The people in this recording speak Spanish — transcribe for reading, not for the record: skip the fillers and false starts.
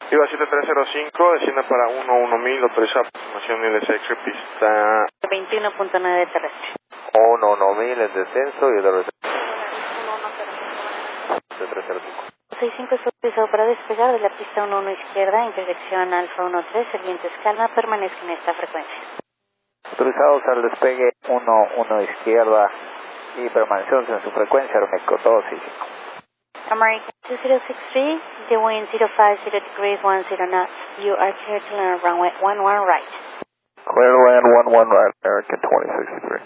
Viva 7305, descienda para 11000, autoriza aproximación LSX, pista 21.9 terrestre. 11000 en descenso y el de 7305. 65 es autorizado para despegar de la pista 11 izquierda, intersección Alfa 13, el viento es calma, permanezca en esta frecuencia. Autorizados al despegue 11 izquierda y permanecemos en su frecuencia Aeroméxico 265. American 2063, the wind 050 degrees 10 knots. You are clear to land runway 11 right. Clear to land 11 right, American 2063.